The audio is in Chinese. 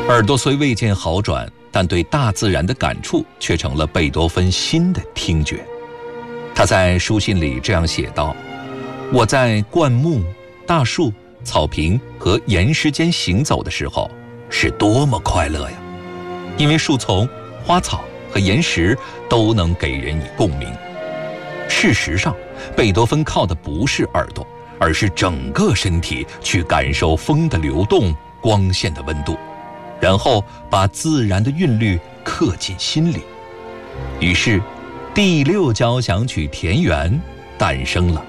耳朵虽未见好转，但对大自然的感触却成了贝多芬新的听觉。他在书信里这样写道：我在灌木、大树、草坪和岩石间行走的时候，是多么快乐呀！因为树丛、花草和岩石都能给人以共鸣。事实上，贝多芬靠的不是耳朵，而是整个身体去感受风的流动、光线的温度，然后把自然的韵律刻进心里。于是，第6交响曲田园诞生了。